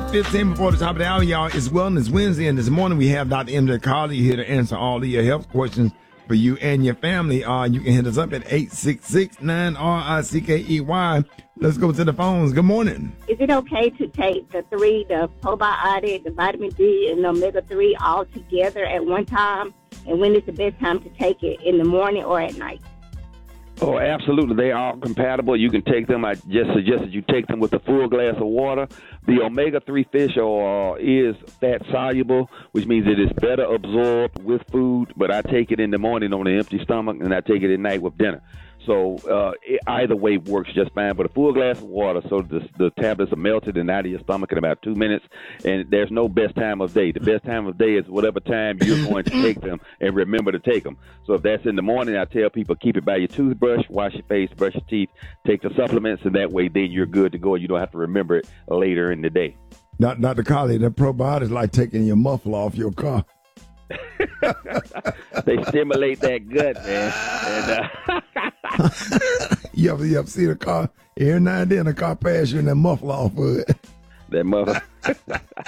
6:15 before the top of the hour, y'all. It's Wellness Wednesday, and this morning we have Dr. MJ Carly here to answer all of your health questions for you and your family. You can hit us up at 866-9-RICKEY. Let's go to the phones. Good morning. Is it okay to take the probiotic, the vitamin D, and the omega-3 all together at one time? And when is the best time to take it, in the morning or at night? Oh, absolutely. They are compatible. You can take them. I just suggest that you take them with a full glass of water. The omega-3 fish oil is fat soluble, which means it is better absorbed with food. But I take it in the morning on an empty stomach, and I take it at night with dinner. So either way works just fine. But a full glass of water, so the tablets are melted and out of your stomach in about 2 minutes. And there's no best time of day. The best time of day is whatever time you're going to take them, and remember to take them. So if that's in the morning, I tell people keep it by your toothbrush, wash your face, brush your teeth, take the supplements, and that way then you're good to go. You don't have to remember it later in the day. Dr. Carly, that probiotic is like taking your muffler off your car. They stimulate that gut, man. And, you ever see the car? Every now and then a car pass you and that muffler off of it. that mother.